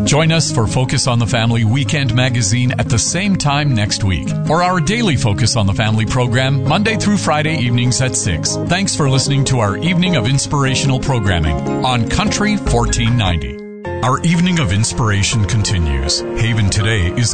Join us for Focus on the Family Weekend Magazine at the same time next week, or our daily Focus on the Family program Monday through Friday evenings at 6. Thanks for listening to our Evening of Inspirational programming on Country 1490. Our Evening of Inspiration continues. Haven Today is